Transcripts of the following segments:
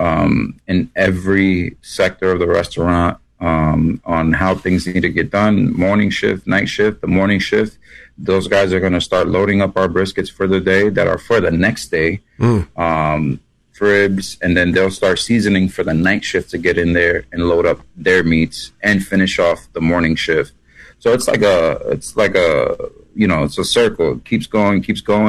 in every sector of the restaurant on how things need to get done. Morning shift, night shift. The morning shift, those guys are going to start loading up our briskets for the day that are for the next day. Ribs, and then they'll start seasoning for the night shift to get in there and load up their meats and finish off the morning shift. So it's like a it's a circle. It keeps going.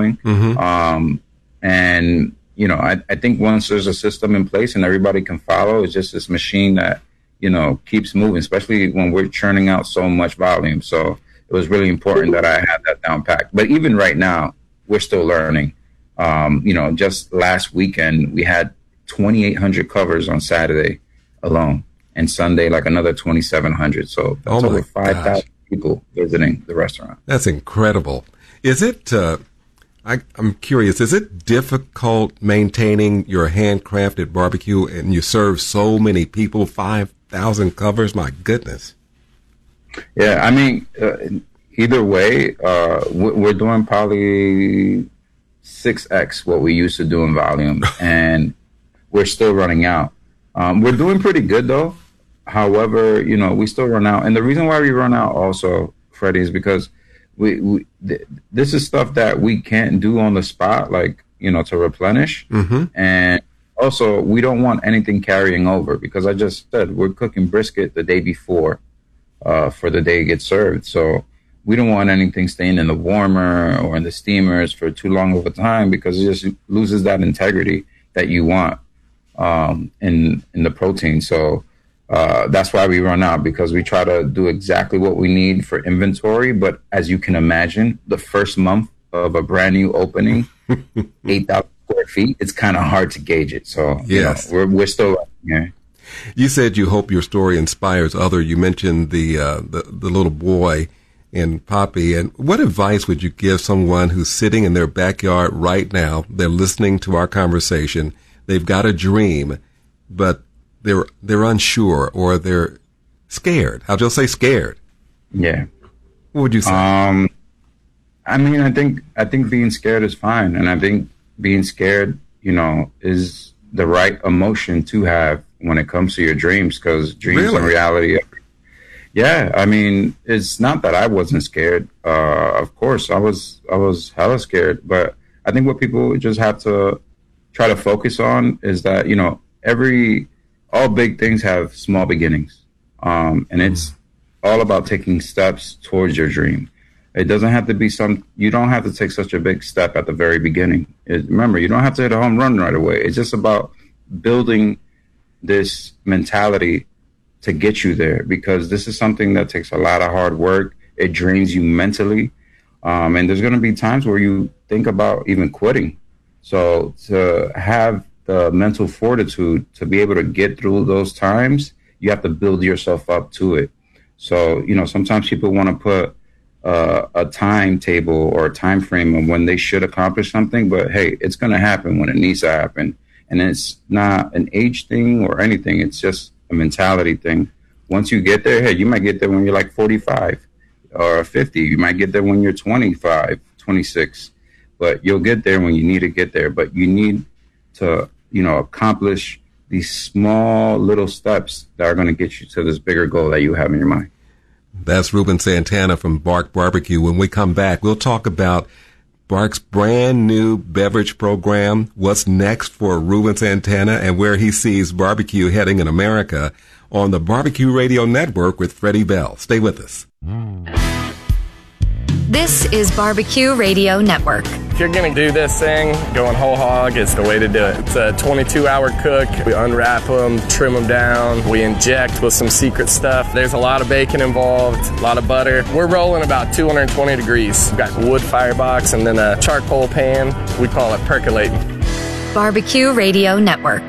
And I think once there's a system in place and everybody can follow, it's just this machine that keeps moving, especially when we're churning out so much volume. So it was really important that I had that down packed. But even right now, we're still learning. Just last weekend, we had 2,800 covers on Saturday alone, and Sunday, like another 2,700. So that's over 5,000 people visiting the restaurant. That's incredible. Is it, I'm curious, is it difficult maintaining your handcrafted barbecue and you serve so many people, 5,000 covers? My goodness. Yeah, I mean, either way, we're doing probably 6x what we used to do in volume, and we're still running out. We're doing pretty good though. However, we still run out, and the reason why we run out also, Freddie, is because this is stuff that we can't do on the spot, like to replenish, and also we don't want anything carrying over because I just said we're cooking brisket the day before for the day it gets served, so. We don't want anything staying in the warmer or in the steamers for too long of a time because it just loses that integrity that you want in the protein. So that's why we run out, because we try to do exactly what we need for inventory. But as you can imagine, the first month of a brand new opening, 8,000 square feet, it's kind of hard to gauge it. So yes, we're still here. You said you hope your story inspires others. You mentioned the little boy and Poppy. And what advice would you give someone who's sitting in their backyard right now? They're listening to our conversation. They've got a dream, but they're unsure or they're scared. I'll just say scared. Yeah. What would you say? I mean, I think being scared is fine, and I think being scared, is the right emotion to have when it comes to your dreams, because dreams and reality. Yeah, I mean, it's not that I wasn't scared. Of course, I was hella scared. But I think what people just have to try to focus on is that, all big things have small beginnings. And it's all about taking steps towards your dream. It doesn't have to be you don't have to take such a big step at the very beginning. Remember, you don't have to hit a home run right away. It's just about building this mentality to get you there, because this is something that takes a lot of hard work. It drains you mentally. And there's going to be times where you think about even quitting. So to have the mental fortitude to be able to get through those times, you have to build yourself up to it. So, sometimes people want to put a timetable or a time frame of when they should accomplish something, but hey, it's going to happen when it needs to happen. And it's not an age thing or anything. It's just a mentality thing. Once you get there, hey, you might get there when you're like 45 or 50. You might get there when you're 25, 26, but you'll get there when you need to get there. But you need to, accomplish these small little steps that are going to get you to this bigger goal that you have in your mind. That's Ruben Santana from Bark Barbecue. When we come back, we'll talk about Bark's brand new beverage program, what's next for Ruben Santana, and where he sees barbecue heading in America on the Barbecue Radio Network with Freddie Bell. Stay with us. This is Barbecue Radio Network. If you're going to do this thing, going whole hog is the way to do it. It's a 22-hour cook. We unwrap them, trim them down. We inject with some secret stuff. There's a lot of bacon involved, a lot of butter. We're rolling about 220 degrees. We've got a wood firebox and then a charcoal pan. We call it percolating. Barbecue Radio Network.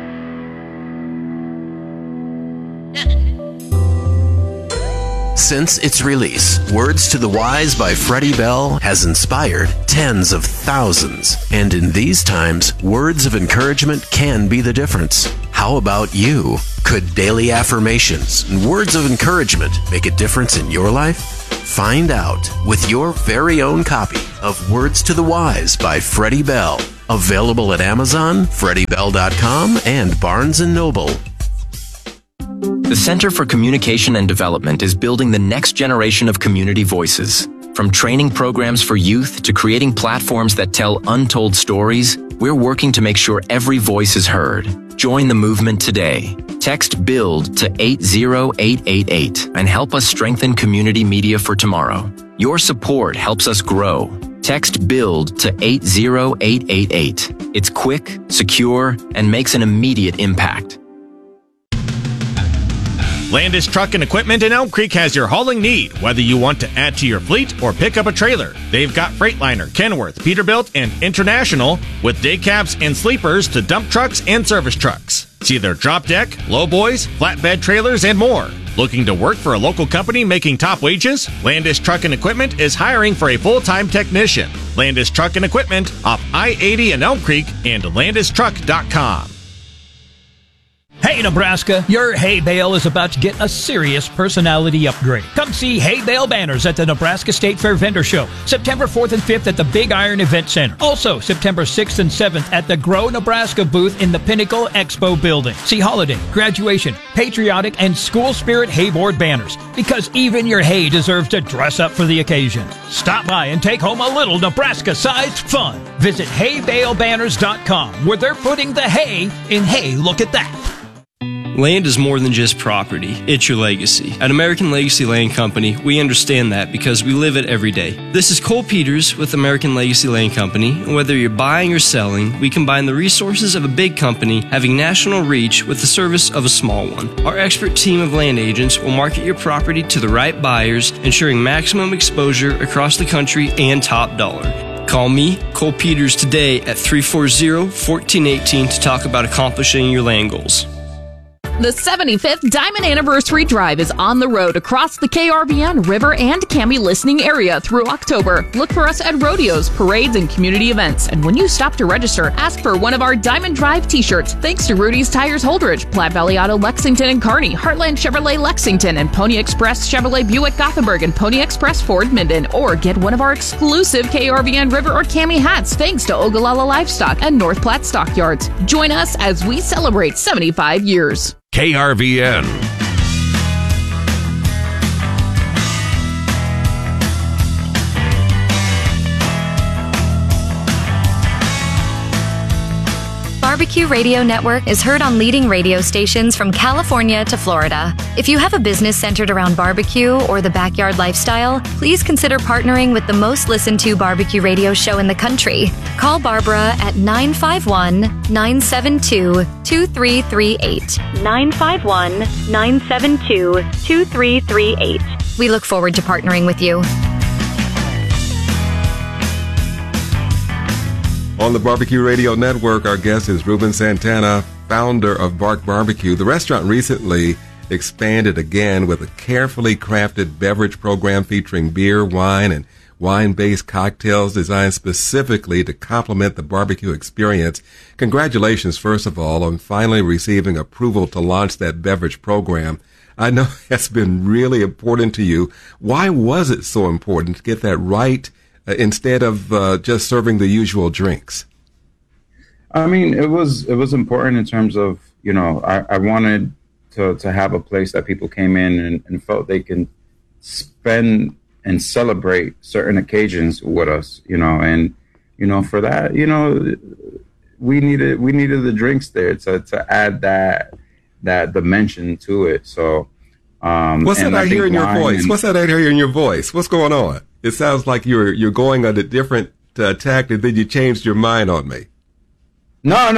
Since its release, Words to the Wise by Freddie Bell has inspired tens of thousands. And in these times, words of encouragement can be the difference. How about you? Could daily affirmations and words of encouragement make a difference in your life? Find out with your very own copy of Words to the Wise by Freddie Bell. Available at Amazon, FreddieBell.com, and Barnes & Noble. The Center for Communication and Development is building the next generation of community voices. From training programs for youth to creating platforms that tell untold stories, we're working to make sure every voice is heard. Join the movement today. Text BUILD to 80888 and help us strengthen community media for tomorrow. Your support helps us grow. Text BUILD to 80888. It's quick, secure, and makes an immediate impact. Landis Truck and Equipment in Elm Creek has your hauling need, whether you want to add to your fleet or pick up a trailer. They've got Freightliner, Kenworth, Peterbilt, and International, with day cabs and sleepers to dump trucks and service trucks. See their drop deck, lowboys, flatbed trailers, and more. Looking to work for a local company making top wages? Landis Truck and Equipment is hiring for a full-time technician. Landis Truck and Equipment off I-80 in Elm Creek and landistruck.com. Hey, Nebraska, your hay bale is about to get a serious personality upgrade. Come see Hay Bale Banners at the Nebraska State Fair Vendor Show, September 4th and 5th at the Big Iron Event Center. Also, September 6th and 7th at the Grow Nebraska booth in the Pinnacle Expo building. See holiday, graduation, patriotic, and school spirit hayboard banners, because even your hay deserves to dress up for the occasion. Stop by and take home a little Nebraska-sized fun. Visit haybalebanners.com, where they're putting the hay in Hey, Look at That. Land is more than just property, it's your legacy. At American Legacy Land Company, we understand that because we live it every day. This is Cole Peters with American Legacy Land Company, and whether you're buying or selling, we combine the resources of a big company having national reach with the service of a small one. Our expert team of land agents will market your property to the right buyers, ensuring maximum exposure across the country and top dollar. Call me, Cole Peters, today at 340-1418 to talk about accomplishing your land goals. The 75th Diamond Anniversary Drive is on the road across the KRVN, River, and Cami listening area through October. Look for us at rodeos, parades, and community events. And when you stop to register, ask for one of our Diamond Drive t-shirts. Thanks to Rudy's Tires Holdridge, Platte Valley Auto Lexington and Kearney, Heartland Chevrolet Lexington, and Pony Express Chevrolet Buick Gothenburg, and Pony Express Ford Minden. Or get one of our exclusive KRVN River or Cami hats thanks to Ogallala Livestock and North Platte Stockyards. Join us as we celebrate 75 years. KRVN. Barbecue Radio Network is heard on leading radio stations from California to Florida. If you have a business centered around barbecue or the backyard lifestyle, please consider partnering with the most listened to barbecue radio show in the country. Call Barbara at 951-972-2338. 951-972-2338. We look forward to partnering with you. On the Barbecue Radio Network, our guest is Ruben Santana, founder of Bark Barbecue. The restaurant recently expanded again with a carefully crafted beverage program featuring beer, wine, and wine-based cocktails designed specifically to complement the barbecue experience. Congratulations, first of all, on finally receiving approval to launch that beverage program. I know that's been really important to you. Why was it so important to get that right instead of just serving the usual drinks? I mean, it was important in terms of, you know, I wanted to have a place that people came in and felt they can spend and celebrate certain occasions with us, you know, and, you know, for that, you know, we needed the drinks there to add that dimension to it. So, what's that I hear in your voice? What's that I hear in your voice? What's going on? It sounds like you're going on a different tack, and then you changed your mind on me. No. I'm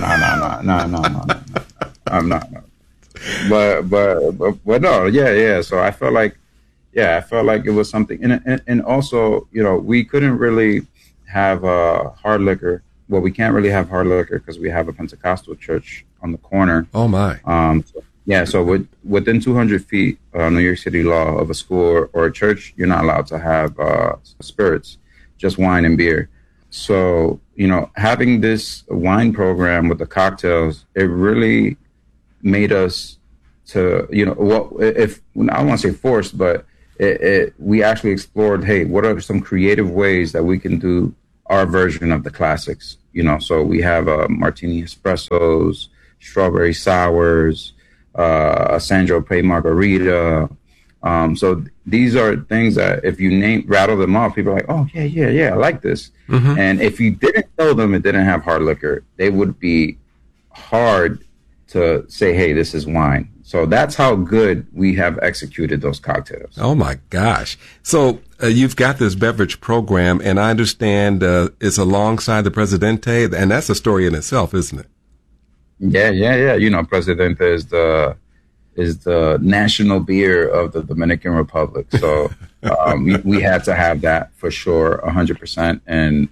not. But no, yeah. So I felt like it was something, and also, you know, we couldn't really have hard liquor. Well, we can't really have hard liquor because we have a Pentecostal church on the corner. Oh my. So within 200 feet, New York City law of a school or a church, you're not allowed to have spirits, just wine and beer. So, you know, having this wine program with the cocktails, it really made us to, you know, well, if I don't want to say forced, but we actually explored, hey, what are some creative ways that we can do our version of the classics? So we have martini espressos, strawberry sours, a Sandro Pay margarita. So these are things that if you rattle them off, people are like, oh, yeah, I like this. Mm-hmm. And if you didn't tell them it didn't have hard liquor, they would be hard to say, hey, this is wine. So that's how good we have executed those cocktails. Oh, my gosh. So you've got this beverage program, and I understand it's alongside the Presidente, and that's a story in itself, isn't it? Yeah. Presidente is the national beer of the Dominican Republic. So we had to have that for sure, 100%. And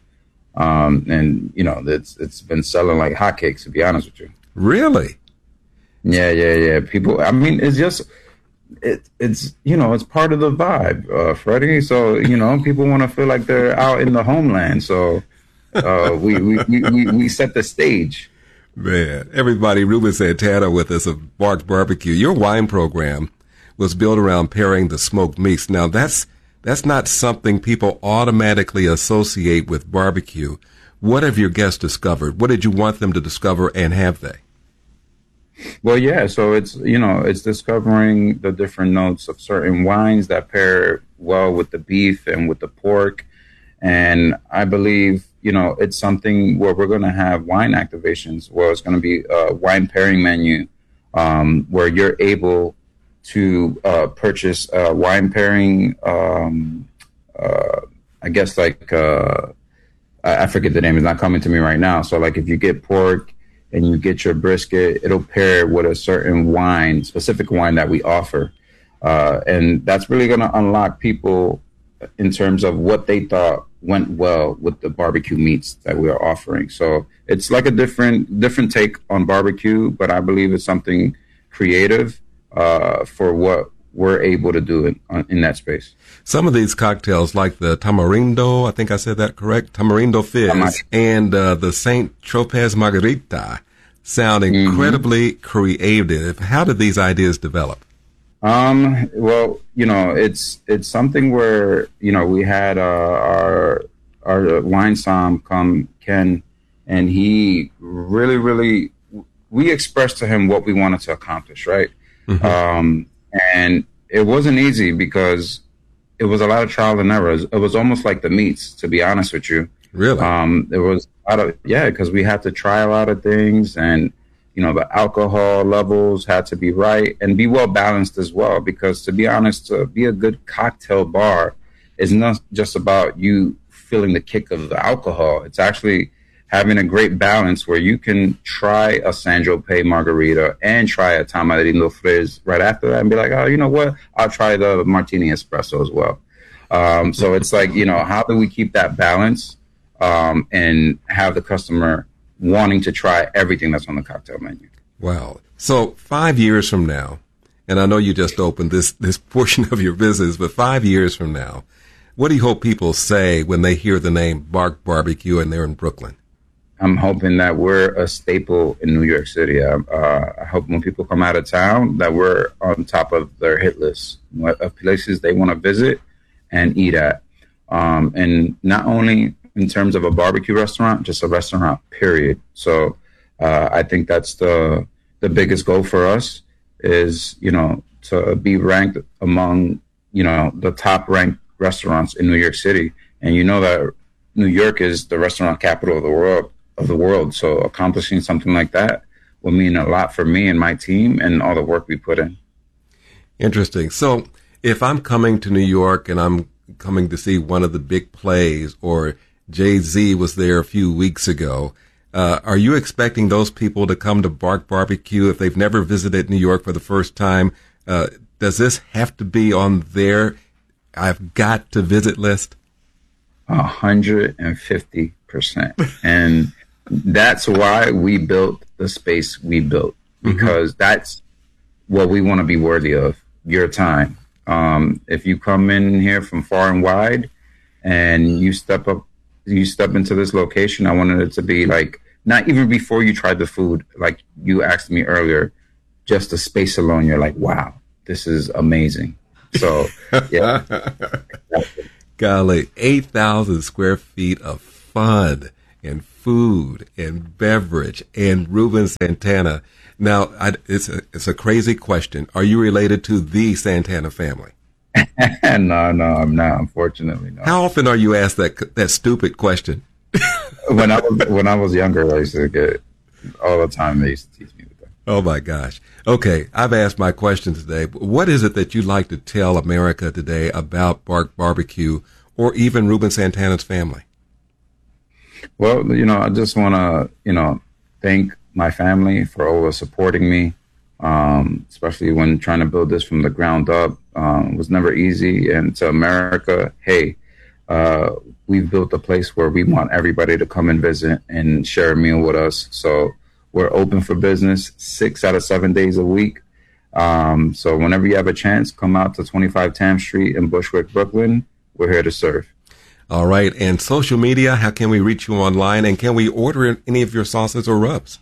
it's been selling like hotcakes, to be honest with you. Really? Yeah. People, I mean, it's just, it's part of the vibe, Freddie. So, people want to feel like they're out in the homeland. So we set the stage. Man, everybody, Ruben Santana with us of Bark Barbecue. Your wine program was built around pairing the smoked meats. Now, that's not something people automatically associate with barbecue. What have your guests discovered? What did you want them to discover, and have they? Well, yeah, so it's discovering the different notes of certain wines that pair well with the beef and with the pork. And I believe, it's something where we're going to have wine activations, where it's going to be a wine pairing menu, where you're able to purchase wine pairing, I guess I forget the name, it's not coming to me right now. So like if you get pork and you get your brisket, it'll pair with a certain wine, specific wine that we offer. And that's really going to unlock people in terms of what they thought went well with the barbecue meats that we are offering. So it's like a different take on barbecue, but I believe it's something creative for what we're able to do in that space. Some of these cocktails, like the Tamarindo, I think I said that correct, Tamarindo Fizz, and the Saint Tropez Margarita, sound incredibly creative. How did these ideas develop? Well, it's something where, we had our wine som come, Ken, and he really, we expressed to him what we wanted to accomplish, right? Mm-hmm. And it wasn't easy because it was a lot of trial and errors. It was almost like the meats, to be honest with you. Really? There was a lot of, because we had to try a lot of things, and the alcohol levels had to be right and be well balanced as well. Because to be honest, to be a good cocktail bar is not just about you feeling the kick of the alcohol. It's actually having a great balance where you can try a Sandro Pay margarita and try a Tamarindo Frizz right after that and be like, oh, you know what? I'll try the martini espresso as well. So it's like, how do we keep that balance and have the customer wanting to try everything that's on the cocktail menu? Wow. So 5 years from now, and I know you just opened this portion of your business, but 5 years from now, what do you hope people say when they hear the name Bark Barbecue and they're in Brooklyn? I'm hoping that we're a staple in New York City. I hope when people come out of town that we're on top of their hit list of places they want to visit and eat at. And not only in terms of a barbecue restaurant, just a restaurant, period. So I think that's the biggest goal for us is, to be ranked among, the top ranked restaurants in New York City. And that New York is the restaurant capital of the world. So accomplishing something like that will mean a lot for me and my team and all the work we put in. Interesting. So if I'm coming to New York and I'm coming to see one of the big plays, or Jay-Z was there a few weeks ago, are you expecting those people to come to Bark Barbecue if they've never visited New York for the first time? Does this have to be on their I've got to visit list? 150%. And that's why we built the space we built, because that's what we want to be worthy of, your time. If you come in here from far and wide and you step into this location, I wanted it to be like, not even before you tried the food, like you asked me earlier, just the space alone, you're like, wow, this is amazing. So, yeah. Golly, 8,000 square feet of fun and food and beverage and Ruben Santana. Now, it's a crazy question. Are you related to the Santana family? No, I'm not. Unfortunately, no. How often are you asked that stupid question? When I was younger, I used to get all the time. They used to teach me that. Oh my gosh. Okay, I've asked my question today. What is it that you'd like to tell America today about Bark Barbecue or even Ruben Santana's family? Well, I just want to, thank my family for always supporting me, especially when trying to build this from the ground up. It was never easy. And to America, hey, we've built a place where we want everybody to come and visit and share a meal with us. So we're open for business 6 out of 7 days a week. So whenever you have a chance, come out to 25 Tam Street in Bushwick, Brooklyn. We're here to serve. All right. And social media, how can we reach you online? And can we order any of your sauces or rubs?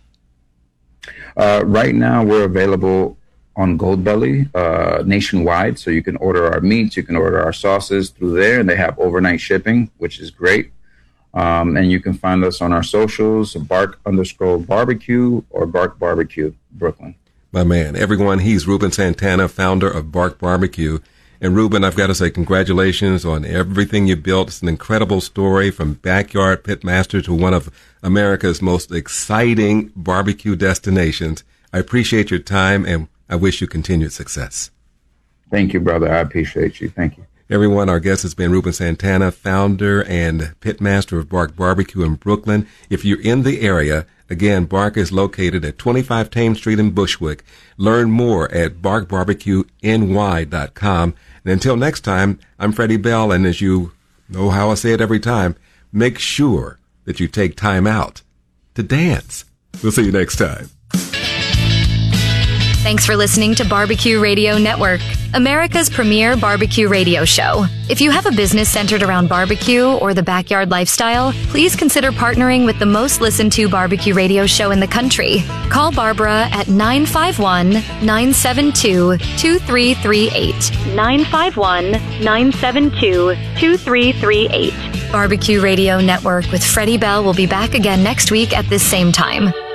Right now, we're available on Goldbelly nationwide. So you can order our meats, you can order our sauces through there, and they have overnight shipping, which is great. And you can find us on our socials, Bark_barbecue or Bark Barbecue Brooklyn. My man, everyone, he's Ruben Santana, founder of Bark Barbecue. And Ruben, I've got to say congratulations on everything you built. It's an incredible story from backyard pitmaster to one of America's most exciting barbecue destinations. I appreciate your time, and I wish you continued success. Thank you, brother. I appreciate you. Thank you. Everyone, our guest has been Ruben Santana, founder and pitmaster of Bark Barbecue in Brooklyn. If you're in the area, again, Bark is located at 25 Thames Street in Bushwick. Learn more at barkbarbecueny.com. And until next time, I'm Freddie Bell, and as you know how I say it every time, make sure that you take time out to dance. We'll see you next time. Thanks for listening to Barbecue Radio Network, America's premier barbecue radio show. If you have a business centered around barbecue or the backyard lifestyle, please consider partnering with the most listened to barbecue radio show in the country. Call Barbara at 951-972-2338. 951-972-2338. Barbecue Radio Network with Freddie Bell will be back again next week at this same time.